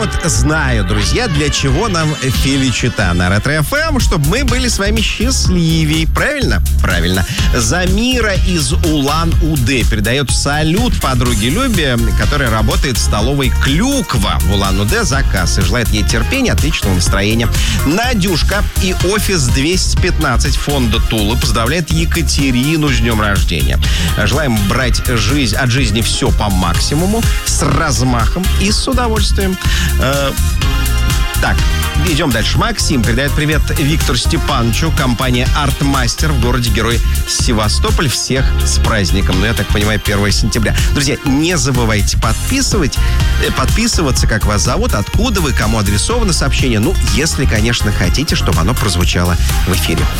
вот знаю, друзья, для чего нам Феличита на Ретро-ФМ, чтобы мы были с вами счастливее. Правильно? Правильно. Замира из Улан-Удэ передает салют подруге Любе, которая работает в столовой «Клюква» в Улан-Удэ, заказ. И желает ей терпения, отличного настроения. Надюшка и офис 215 фонда Тула поздравляет Екатерину с днем рождения. Желаем брать от жизни все по максимуму, с размахом и с удовольствием. Так, идем дальше. Максим передает привет Виктору Степановичу, компания «Артмастер» в городе-герой Севастополь. Всех с праздником. Ну, я так понимаю, 1 сентября. Друзья, не забывайте подписываться, как вас зовут, откуда вы, кому адресовано сообщение. Ну, если, конечно, хотите, чтобы оно прозвучало в эфире.